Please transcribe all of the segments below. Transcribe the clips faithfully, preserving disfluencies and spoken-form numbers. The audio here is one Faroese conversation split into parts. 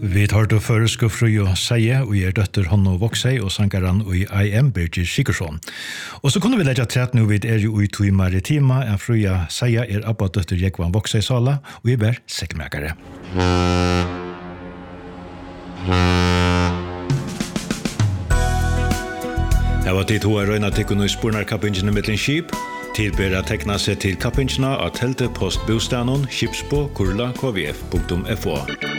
Vi tar til føreske fru og Seie, og er døtter Honno Voksei og sangaran og I am Birgir Sigurdsson. Og så kunne vi legge træt nå vid er jo i tog maritima, en fru og Seie er abba døtter Jekvan Voksei sala, og er bær sekmekare. Jeg var tid hoa røyna tikkun og spurnar kappingene mittlen skip, tilber at tekna seg til kappingene av teltet post bostanon, skipsbå, kurla, kvf punktum f o.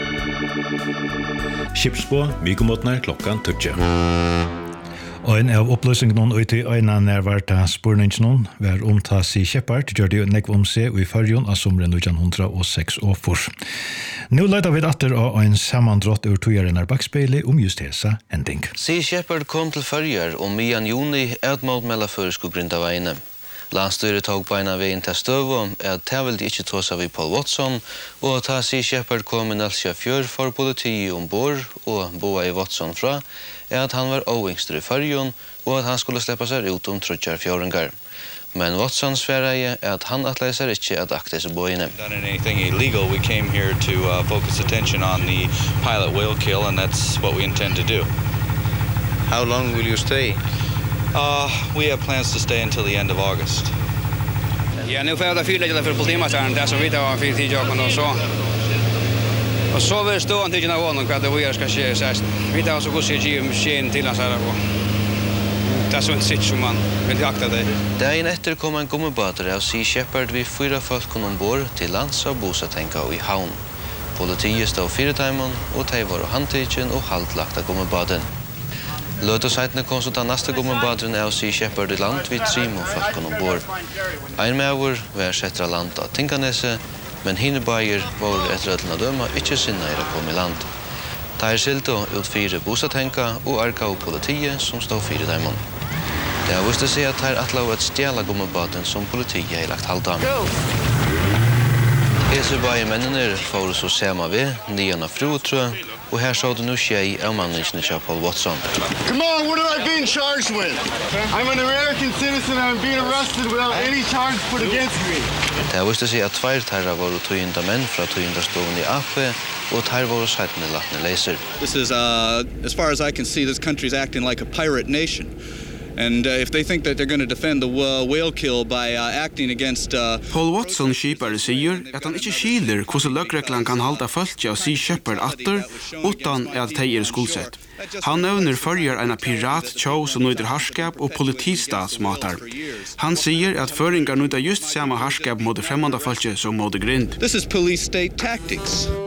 Skipsbå, mykomotnar klokkan tøtje. Og en av oppløsningen ut i øyne nærvarte spurningen var om ta si Kjeppart, gjør det nekv om seg i fargen av sommeren nitton oh six og fors. Nå leiter vi atter av en sammandrott ur togjeren er bakspeilet om just hesa hending. Si Kjeppart kom til farger om mian juni utmålt mellom føreskogrinda veiene. Landstyret tog beina veien til støv at det vil de ikke tåsa vi Paul Watson, og ta si Kjeppart kom i Nalsia fjør for politiet ombord og boa i Watson fra, er at han var ovingster i fargen, og at han skulle slippe seg ut om trutjar fjøringar. Men Watson sverige er at han atleiser ikke at akte seg boine. Done anything illegal, we came here to uh, focus attention on the pilot whale kill, and that's what we intend to do. How long will you stay? Uh, we have plans to stay until the end of August. Ja, nu får jag fyra lägga för politimästaren där som vi tar för tid jag och så. Och så vill stå inte när honom vad det vi ska ske så. Vi tar så går sig ju maskin till oss här på. Det är så inte sitt som man vill jakta det. Dagen efter kom en gummibåtar av Sea Shepherd vid fyra folk ombord till lands av bosatenka i havn. Politiet stod fyra timon och de var handtiken och haltlagta gummibåten. Løtosheitene kom så ta neste gummibåten av Sea Shepherd i land vid trimo folk ombord. Ein meaver var setra land av Tinkanese, men hinnebager var etter ødelen av døma ikke sinna å komme i land. Der skilte ut fire bosatenka og arka av politiet som stod fire daimon. Det har vist seg at her atla var et stjæla gummibåten som politiet har lagt halda. Hese baie mennene får så sema ved, nian av frutrø, og her så det nu skje av manningene til Paul Watson. Come on, what am I being charged with? I'm an American citizen and I'm being arrested without any charge put against me. Det har vist seg at tveir terra var tøyinda menn fra tøyinda stoven i A P, og ter var seitne latne leiser. This is, uh, as far as I can see, this country's acting like a pirate nation. And uh, if they think that they're going to defend the uh, whale kill by uh, acting against uh, Paul Watson skipare sier at han ikke skiler hvordan løkreglan kan halda folk av Sea Shepherd atter utan at de er skuldsett. Han nevner førjer en pirat tjau som nøyder harskap og politistatsmatar. Han sier at føringar nøyder just samme harskap mot fremmanda folket som mot grind. This is police state tactics.